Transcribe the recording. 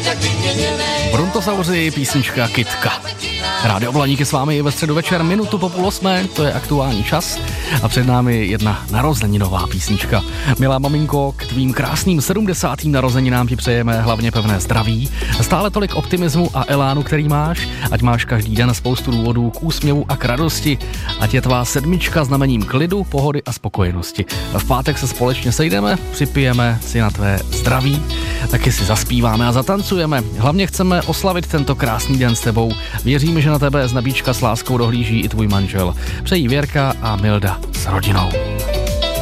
Brontosauři, písnička Kytka. Rádio Blaník je s vámi ve středu večer, minutu po 7:30, to je aktuální čas. A před námi jedna narozeninová písnička. Milá maminko, k tvým krásným 70. narozeninám ti přejeme hlavně pevné zdraví, stále tolik optimismu a elánu, který máš, ať máš každý den spoustu důvodů k úsměvu a k radosti, ať je tvá 7 znamením klidu, pohody a spokojenosti. V pátek se společně sejdeme, připijeme si na tvé zdraví, taky si zaspíváme a zatancujeme. Hlavně chceme oslavit tento krásný den s tebou. Věříme, že na tebe z nabíčka s láskou dohlíží i tvůj manžel. Přejí Věrka a Milda s rodinou.